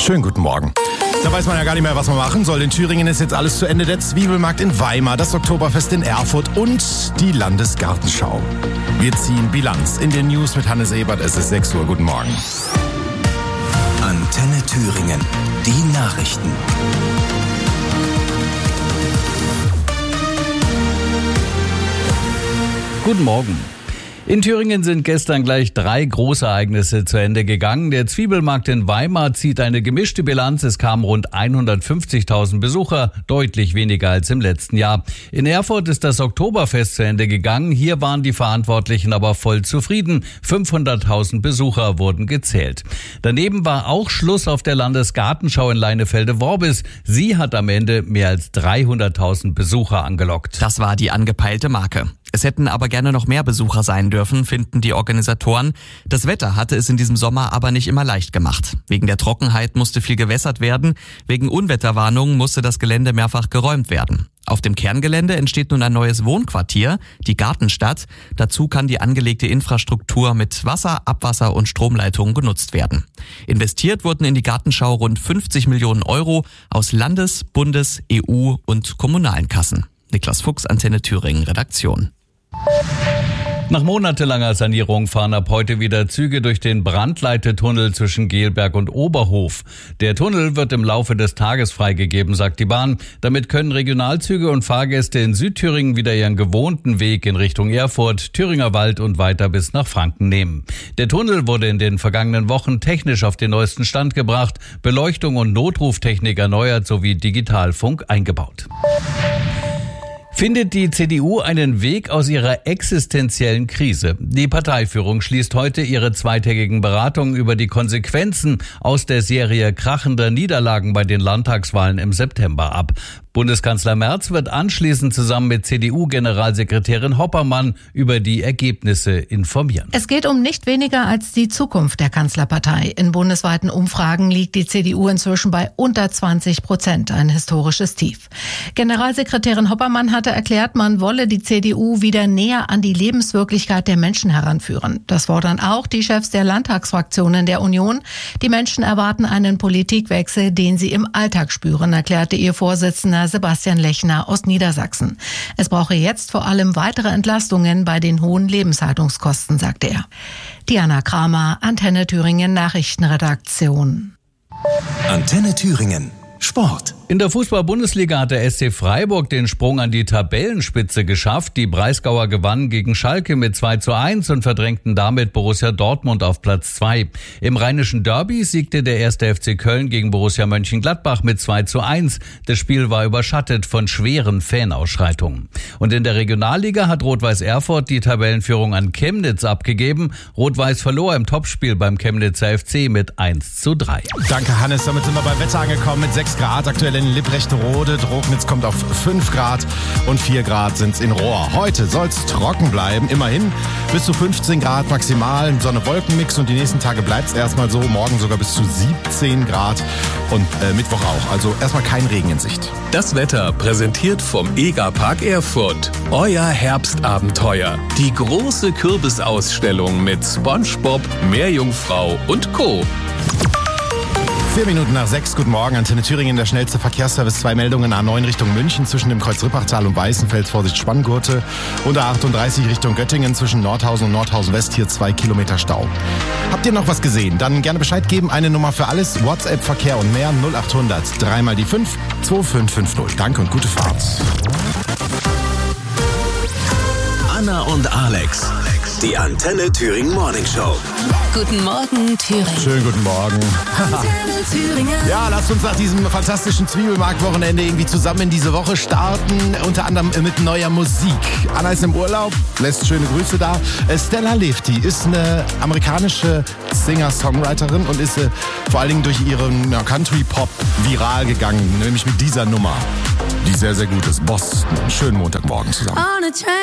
Schönen guten Morgen. Da weiß man ja gar nicht mehr, was man machen soll. In Thüringen ist jetzt alles zu Ende. Der Zwiebelmarkt in Weimar, das Oktoberfest in Erfurt und die Landesgartenschau. Wir ziehen Bilanz in den News mit Hannes Ebert. Es ist 6 Uhr. Guten Morgen. Antenne Thüringen. Die Nachrichten. Guten Morgen. In Thüringen sind gestern gleich 3 Großereignisse zu Ende gegangen. Der Zwiebelmarkt in Weimar zieht eine gemischte Bilanz. Es kamen rund 150.000 Besucher, deutlich weniger als im letzten Jahr. In Erfurt ist das Oktoberfest zu Ende gegangen. Hier waren die Verantwortlichen aber voll zufrieden. 500.000 Besucher wurden gezählt. Daneben war auch Schluss auf der Landesgartenschau in Leinefelde-Worbis. Sie hat am Ende mehr als 300.000 Besucher angelockt. Das war die angepeilte Marke. Es hätten aber gerne noch mehr Besucher sein dürfen, finden die Organisatoren. Das Wetter hatte es in diesem Sommer aber nicht immer leicht gemacht. Wegen der Trockenheit musste viel gewässert werden. Wegen Unwetterwarnungen musste das Gelände mehrfach geräumt werden. Auf dem Kerngelände entsteht nun ein neues Wohnquartier, die Gartenstadt. Dazu kann die angelegte Infrastruktur mit Wasser, Abwasser und Stromleitungen genutzt werden. Investiert wurden in die Gartenschau rund 50 Millionen Euro aus Landes-, Bundes-, EU- und kommunalen Kassen. Niklas Fuchs, Antenne Thüringen, Redaktion. Nach monatelanger Sanierung fahren ab heute wieder Züge durch den Brandleitetunnel zwischen Gelberg und Oberhof. Der Tunnel wird im Laufe des Tages freigegeben, sagt die Bahn. Damit können Regionalzüge und Fahrgäste in Südthüringen wieder ihren gewohnten Weg in Richtung Erfurt, Thüringer Wald und weiter bis nach Franken nehmen. Der Tunnel wurde in den vergangenen Wochen technisch auf den neuesten Stand gebracht, Beleuchtung und Notruftechnik erneuert sowie Digitalfunk eingebaut. Findet die CDU einen Weg aus ihrer existenziellen Krise? Die Parteiführung schließt heute ihre zweitägigen Beratungen über die Konsequenzen aus der Serie krachender Niederlagen bei den Landtagswahlen im September ab. Bundeskanzler Merz wird anschließend zusammen mit CDU-Generalsekretärin Hoppermann über die Ergebnisse informieren. Es geht um nicht weniger als die Zukunft der Kanzlerpartei. In bundesweiten Umfragen liegt die CDU inzwischen bei unter 20%, ein historisches Tief. Generalsekretärin Hoppermann hatte erklärt, man wolle die CDU wieder näher an die Lebenswirklichkeit der Menschen heranführen. Das fordern auch die Chefs der Landtagsfraktionen der Union. Die Menschen erwarten einen Politikwechsel, den sie im Alltag spüren, erklärte ihr Vorsitzender Sebastian Lechner aus Niedersachsen. Es brauche jetzt vor allem weitere Entlastungen bei den hohen Lebenshaltungskosten, sagte er. Diana Kramer, Antenne Thüringen Nachrichtenredaktion. Antenne Thüringen. Sport. In der Fußball-Bundesliga hat der SC Freiburg den Sprung an die Tabellenspitze geschafft. Die Breisgauer gewannen gegen Schalke mit 2:1 und verdrängten damit Borussia Dortmund auf Platz 2. Im rheinischen Derby siegte der 1. FC Köln gegen Borussia Mönchengladbach mit 2:1. Das Spiel war überschattet von schweren Fanausschreitungen. Und in der Regionalliga hat Rot-Weiß Erfurt die Tabellenführung an Chemnitz abgegeben. Rot-Weiß verlor im Topspiel beim Chemnitzer FC mit 1:3. Danke, Hannes. Damit sind wir beim Wetter angekommen mit 6 Grad. Aktuell in Lipprechterohde. Drognitz kommt auf 5 Grad und 4 Grad sind's in Rohr. Heute soll's trocken bleiben. Immerhin bis zu 15 Grad maximal. Sonne-Wolken-Mix und die nächsten Tage bleibt's erstmal so. Morgen sogar bis zu 17 Grad und Mittwoch auch. Also erstmal kein Regen in Sicht. Das Wetter präsentiert vom EGA-Park Erfurt. Euer Herbstabenteuer. Die große Kürbisausstellung mit SpongeBob, Meerjungfrau und Co. 4 Minuten nach 6, guten Morgen, Antenne Thüringen, der schnellste Verkehrsservice. 2 Meldungen, A9 Richtung München zwischen dem Kreuz Rippachtal und Weißenfels, Vorsicht Spanngurte. Und A38 Richtung Göttingen zwischen Nordhausen und Nordhausen West, hier 2 Kilometer Stau. Habt ihr noch was gesehen? Dann gerne Bescheid geben, eine Nummer für alles, WhatsApp, Verkehr und mehr, 0800 3 mal die 5 2550. Danke und gute Fahrt. Anna und Alex. Die Antenne Thüringen Morning Show. Guten Morgen, Thüringen. Schönen guten Morgen. Antenne Thüringen. Ja, lasst uns nach diesem fantastischen Zwiebelmarkt-Wochenende irgendwie zusammen in diese Woche starten. Unter anderem mit neuer Musik. Anna ist im Urlaub, lässt schöne Grüße da. Stella Lefty ist eine amerikanische Singer-Songwriterin und ist vor allen Dingen durch ihren Country-Pop viral gegangen. Nämlich mit dieser Nummer, die sehr, sehr gut ist. Boston. Schönen Montagmorgen zusammen.